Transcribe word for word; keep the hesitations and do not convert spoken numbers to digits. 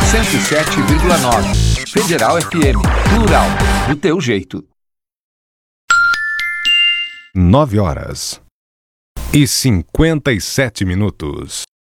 cento e sete vírgula nove. Federal F M. Plural. Do teu jeito. Nove horas e cinquenta e sete minutos.